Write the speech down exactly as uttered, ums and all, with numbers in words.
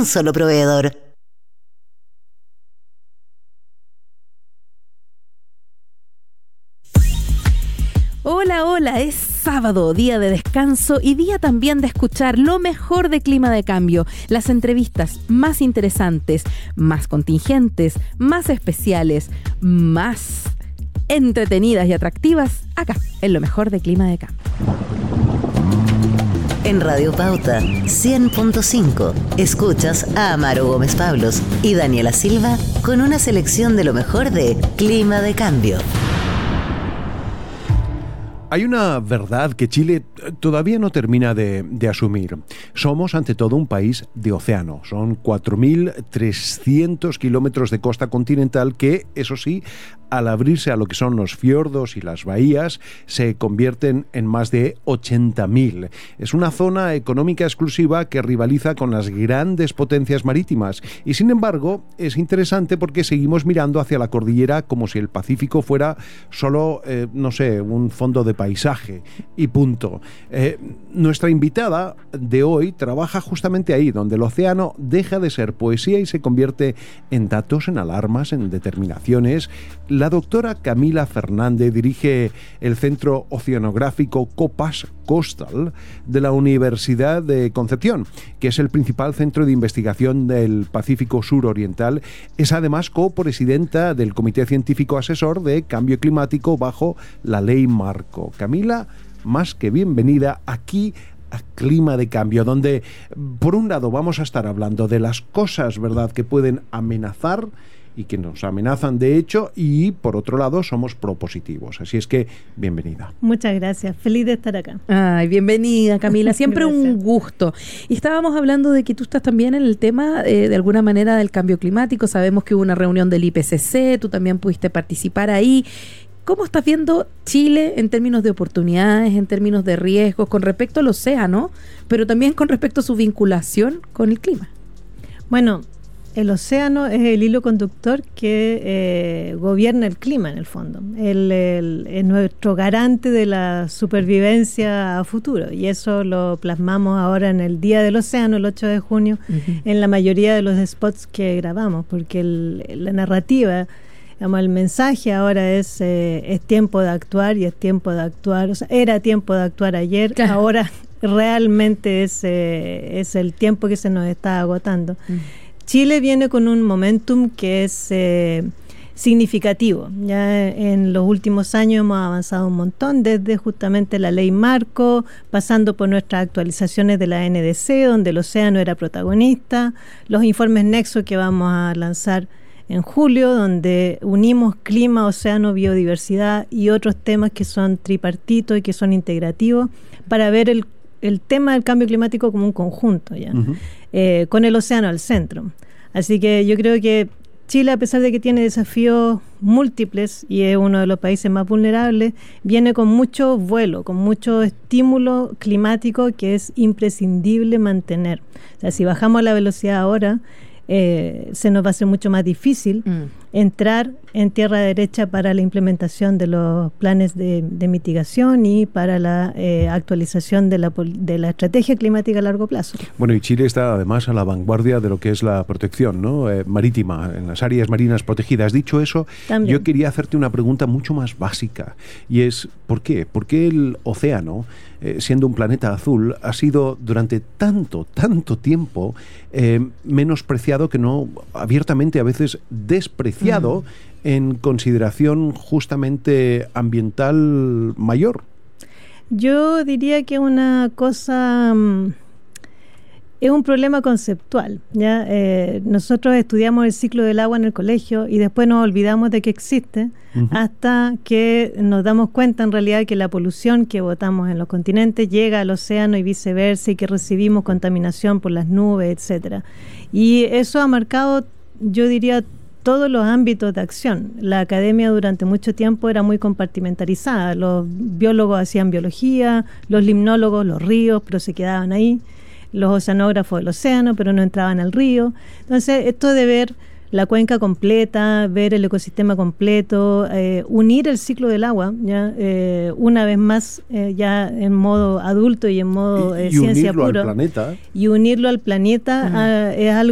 un solo proveedor. Hola, hola, es sábado, día de descanso y día también de escuchar lo mejor de Clima de Cambio, las entrevistas más interesantes, más contingentes, más especiales, más entretenidas y atractivas, acá, en lo mejor de Clima de Cambio. En Radio Pauta cien punto cinco escuchas a Amaro Gómez Pablos y Daniela Silva con una selección de lo mejor de Clima de Cambio. Hay una verdad que Chile todavía no termina de, de asumir. Somos, ante todo, un país de océano. Son cuatro mil trescientos kilómetros de costa continental que, eso sí, al abrirse a lo que son los fiordos y las bahías, se convierten en más de ochenta mil. Es una zona económica exclusiva que rivaliza con las grandes potencias marítimas. Y, sin embargo, es interesante porque seguimos mirando hacia la cordillera como si el Pacífico fuera solo, eh, no sé, un fondo de paisaje y punto. Eh, nuestra invitada de hoy trabaja justamente ahí, donde el océano deja de ser poesía y se convierte en datos, en alarmas, en determinaciones. La doctora Camila Fernández dirige el Centro Oceanográfico COPAS Coastal de la Universidad de Concepción, que es el principal centro de investigación del Pacífico Suroriental. Es además copresidenta del Comité Científico Asesor de Cambio Climático bajo la Ley Marco. Camila, más que bienvenida aquí a Clima de Cambio, donde por un lado vamos a estar hablando de las cosas, ¿verdad?, que pueden amenazar y que nos amenazan de hecho, y por otro lado somos propositivos. Así es que, bienvenida. Muchas gracias, feliz de estar acá. Ay, bienvenida, Camila, siempre un gusto. Y estábamos hablando de que tú estás también en el tema, eh, de alguna manera, del cambio climático. Sabemos que hubo una reunión del I P C C, tú también pudiste participar ahí. ¿Cómo estás viendo Chile en términos de oportunidades, en términos de riesgos, con respecto al océano, pero también con respecto a su vinculación con el clima? Bueno, el océano es el hilo conductor que eh, gobierna el clima en el fondo. El, el, es nuestro garante de la supervivencia a futuro, y eso lo plasmamos ahora en el Día del Océano, el ocho de junio, uh-huh. en la mayoría de los spots que grabamos, porque el, la narrativa, digamos, el mensaje ahora es eh, es tiempo de actuar, y es tiempo de actuar, o sea, era tiempo de actuar ayer, claro. Ahora realmente es, eh, es el tiempo que se nos está agotando. Uh-huh. Chile viene con un momentum que es eh, significativo. Ya en los últimos años hemos avanzado un montón, desde justamente la ley Marco, pasando por nuestras actualizaciones de la N D C, donde el océano era protagonista, los informes Nexo que vamos a lanzar en julio, donde unimos clima, océano, biodiversidad y otros temas que son tripartitos y que son integrativos, para ver el el tema del cambio climático como un conjunto, ya, uh-huh. eh, con el océano al centro. Así que yo creo que Chile, a pesar de que tiene desafíos múltiples y es uno de los países más vulnerables, viene con mucho vuelo, con mucho estímulo climático que es imprescindible mantener. O sea, si bajamos la velocidad ahora, eh, se nos va a hacer mucho más difícil mm. entrar en tierra derecha para la implementación de los planes de, de mitigación y para la eh, actualización de la, de la estrategia climática a largo plazo. Bueno, y Chile está además a la vanguardia de lo que es la protección, ¿no?, eh, marítima, en las áreas marinas protegidas. Dicho eso, también yo quería hacerte una pregunta mucho más básica, y es, ¿por qué? ¿Por qué el océano, eh, siendo un planeta azul, ha sido durante tanto, tanto tiempo eh, menospreciado, que no abiertamente a veces despreciado, mm. en consideración justamente ambiental mayor? Yo diría que una cosa um, es un problema conceptual, ¿ya? Eh, nosotros estudiamos el ciclo del agua en el colegio y después nos olvidamos de que existe, uh-huh. hasta que nos damos cuenta en realidad que la polución que botamos en los continentes llega al océano y viceversa, y que recibimos contaminación por las nubes, etcétera. Y eso ha marcado, yo diría, todos los ámbitos de acción. La academia durante mucho tiempo era muy compartimentalizada. Los biólogos hacían biología, los limnólogos los ríos, pero se quedaban ahí. Los oceanógrafos del océano, pero no entraban al río. Entonces, esto de ver la cuenca completa, ver el ecosistema completo, eh, unir el ciclo del agua, ya eh, una vez más, eh, ya en modo adulto y en modo eh, y, y ciencia unirlo puro. Al planeta. Y unirlo al planeta uh-huh. a, es algo